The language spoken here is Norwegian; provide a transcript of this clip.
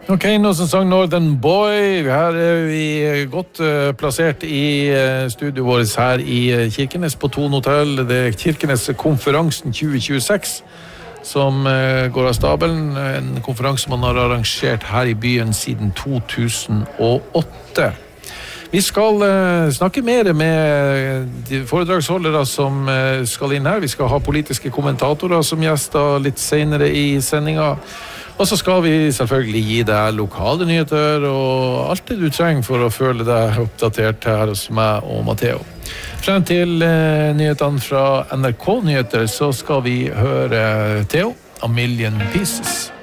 Ok, nå som sang Northern Boy. Her vi godt plassert i studio vårt her i Kirkenes på Thon Hotel. Det Kirkenes konferansen 2026 som går av stabelen. En konferanse man har arrangert her i byen siden 2008. Vi skal snakke mer med de foredragsholdere som skal inn her. Vi skal ha politiske kommentatorer som gjester litt senere i sendingen. Og så skal vi selvfølgelig gi deg lokale nyheter og alt det du trenger for å føle deg oppdatert her hos meg og Matteo. Frem til nyhetene fra NRK Nyheter så skal vi høre Theo, A Million Pieces.